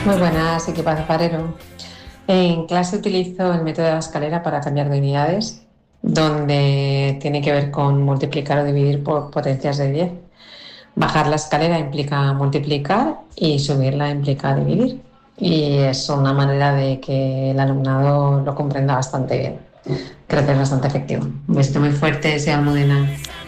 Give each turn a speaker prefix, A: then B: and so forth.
A: Muy buenas, equipo Farero. En clase utilizo el método de la escalera para cambiar de unidades, donde tiene que ver con multiplicar o dividir por potencias de 10. Bajar la escalera implica multiplicar y subirla implica dividir. Y es una manera de que el alumnado lo comprenda bastante bien. Creo que es bastante efectivo. Un besito muy fuerte, sea Almudena.